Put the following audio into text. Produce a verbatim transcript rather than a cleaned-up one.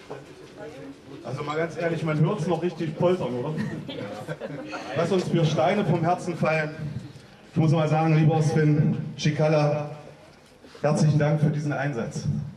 Also mal ganz ehrlich, man hört es noch richtig poltern, oder? Was uns für Steine vom Herzen fallen. Ich muss mal sagen, lieber Sven Cicala, herzlichen Dank für diesen Einsatz.